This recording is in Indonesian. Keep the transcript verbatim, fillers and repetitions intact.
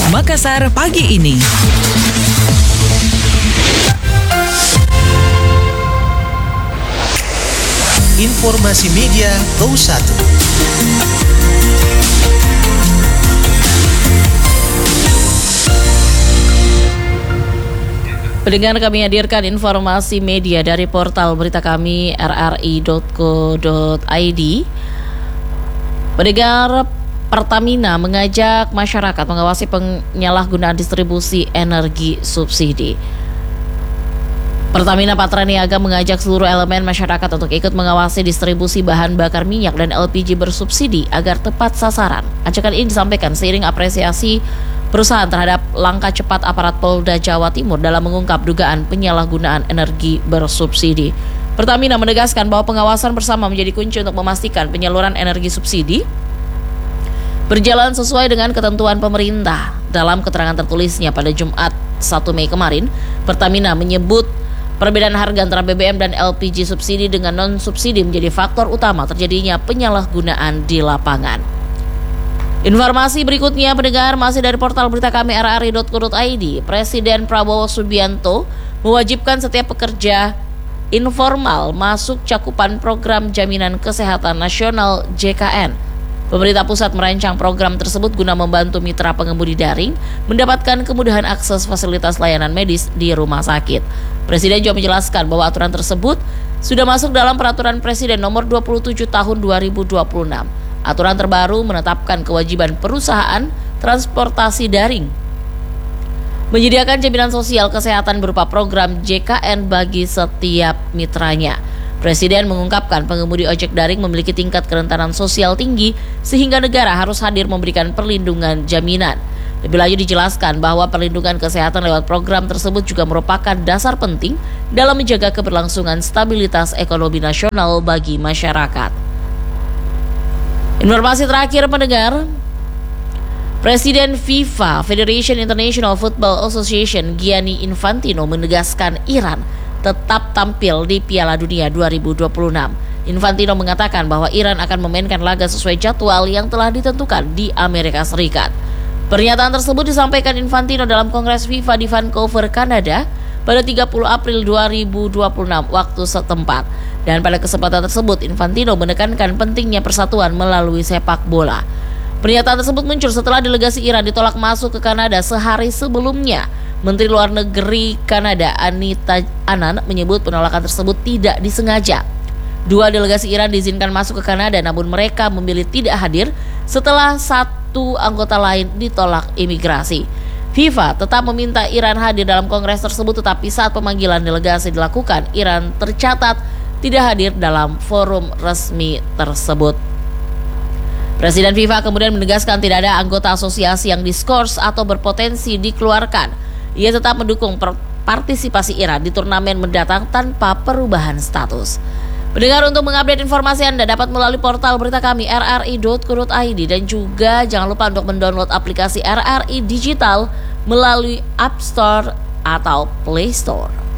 Makassar pagi ini. Informasi Media Go satu. Pendengar, kami hadirkan informasi media dari portal berita kami r r i dot co dot i d. Pendengar, Pertamina mengajak masyarakat mengawasi penyalahgunaan distribusi energi subsidi. Pertamina Patraniaga mengajak seluruh elemen masyarakat untuk ikut mengawasi distribusi bahan bakar minyak dan L P G bersubsidi agar tepat sasaran. Ajakan ini disampaikan seiring apresiasi perusahaan terhadap langkah cepat aparat Polda Jawa Timur dalam mengungkap dugaan penyalahgunaan energi bersubsidi. Pertamina menegaskan bahwa pengawasan bersama menjadi kunci untuk memastikan penyaluran energi subsidi berjalan sesuai dengan ketentuan pemerintah. Dalam keterangan tertulisnya pada Jumat satu Mei kemarin, Pertamina menyebut perbedaan harga antara B B M dan L P G subsidi dengan non-subsidi menjadi faktor utama terjadinya penyalahgunaan di lapangan. Informasi berikutnya, pendengar, masih dari portal berita kami r r i dot co dot i d. Presiden Prabowo Subianto mewajibkan setiap pekerja informal masuk cakupan program Jaminan Kesehatan Nasional J K N. Pemerintah pusat merancang program tersebut guna membantu mitra pengemudi daring mendapatkan kemudahan akses fasilitas layanan medis di rumah sakit. Presiden juga menjelaskan bahwa aturan tersebut sudah masuk dalam Peraturan Presiden Nomor dua puluh tujuh Tahun dua ribu dua puluh enam. Aturan terbaru menetapkan kewajiban perusahaan transportasi daring menyediakan jaminan sosial kesehatan berupa program J K N bagi setiap mitranya. Presiden mengungkapkan pengemudi ojek daring memiliki tingkat kerentanan sosial tinggi sehingga negara harus hadir memberikan perlindungan jaminan. Lebih lanjut dijelaskan bahwa perlindungan kesehatan lewat program tersebut juga merupakan dasar penting dalam menjaga keberlangsungan stabilitas ekonomi nasional bagi masyarakat. Informasi terakhir, pendengar, Presiden FIFA Federation International Football Association Gianni Infantino menegaskan Iran tetap tampil di Piala Dunia dua ribu dua puluh enam. Infantino mengatakan bahwa Iran akan memainkan laga sesuai jadwal yang telah ditentukan di Amerika Serikat. Pernyataan tersebut disampaikan Infantino dalam Kongres FIFA di Vancouver, Kanada pada tiga puluh April dua ribu dua puluh enam waktu setempat. Dan pada kesempatan tersebut Infantino menekankan pentingnya persatuan melalui sepak bola. Pernyataan tersebut muncul setelah delegasi Iran ditolak masuk ke Kanada sehari sebelumnya. Menteri Luar Negeri Kanada Anita Anand menyebut penolakan tersebut tidak disengaja. Dua delegasi Iran diizinkan masuk ke Kanada, namun mereka memilih tidak hadir setelah satu anggota lain ditolak imigrasi. FIFA tetap meminta Iran hadir dalam kongres tersebut, tetapi saat pemanggilan delegasi dilakukan, Iran tercatat tidak hadir dalam forum resmi tersebut. Presiden FIFA kemudian menegaskan tidak ada anggota asosiasi yang diskors atau berpotensi dikeluarkan. Ia tetap mendukung partisipasi Iran di turnamen mendatang tanpa perubahan status. Pendengar, untuk mengupdate informasi Anda dapat melalui portal berita kami r r i dot co dot i d dan juga jangan lupa untuk mendownload aplikasi R R I Digital melalui App Store atau Play Store.